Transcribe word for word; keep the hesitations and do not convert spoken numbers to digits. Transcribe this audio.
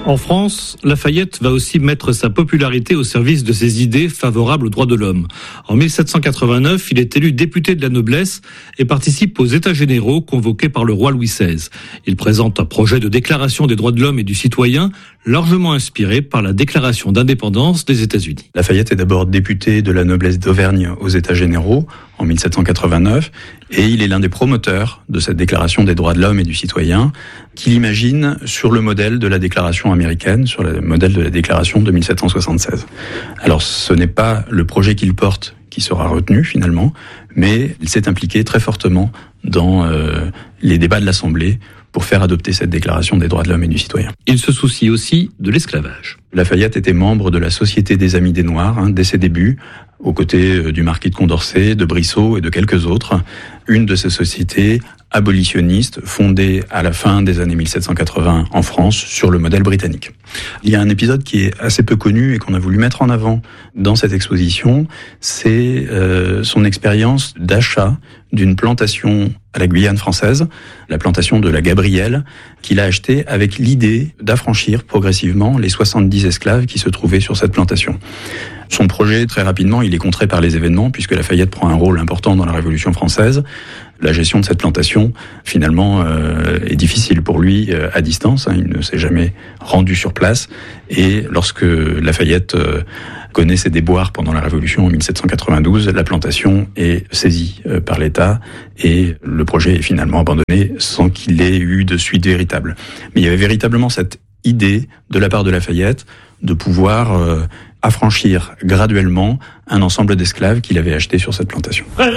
En France, Lafayette va aussi mettre sa popularité au service de ses idées favorables aux droits de l'homme. En mille sept cent quatre-vingt-neuf, il est élu député de la noblesse et participe aux États généraux convoqués par le roi Louis seize. Il présente un projet de déclaration des droits de l'homme et du citoyen largement inspiré par la déclaration d'indépendance des États-Unis. Lafayette est d'abord député de la noblesse d'Auvergne aux États généraux en mille sept cent quatre-vingt-neuf et il est l'un des promoteurs de cette déclaration des droits de l'homme et du citoyen qu'il imagine sur le modèle de la déclaration américaine, sur le modèle de la déclaration de mille sept cent soixante-seize. Alors ce n'est pas le projet qu'il porte qui sera retenu finalement, mais il s'est impliqué très fortement dans euh, les débats de l'Assemblée pour faire adopter cette déclaration des droits de l'homme et du citoyen. Il se soucie aussi de l'esclavage. Lafayette était membre de la Société des Amis des Noirs hein, dès ses débuts, aux côtés du marquis de Condorcet, de Brissot et de quelques autres. Une de ces sociétés abolitionnistes fondée à la fin des années mille sept cent quatre-vingts en France sur le modèle britannique. Il y a un épisode qui est assez peu connu et qu'on a voulu mettre en avant dans cette exposition, c'est euh, son expérience d'achat d'une plantation à la Guyane française, la plantation de la Gabrielle, qu'il a achetée avec l'idée d'affranchir progressivement les soixante-dix esclaves qui se trouvaient sur cette plantation. Son projet, très rapidement, il est contré par les événements, puisque Lafayette prend un rôle important dans la Révolution française. La gestion de cette plantation, finalement, euh, est difficile pour lui euh, à distance. Hein, il ne s'est jamais rendu sur place. Et lorsque Lafayette euh, connaît ses déboires pendant la Révolution en mille sept cent quatre-vingt-douze, la plantation est saisie euh, par l'État et le projet est finalement abandonné sans qu'il ait eu de suite véritable. Mais il y avait véritablement cette idée de la part de Lafayette de pouvoir euh, affranchir graduellement un ensemble d'esclaves qu'il avait achetés sur cette plantation.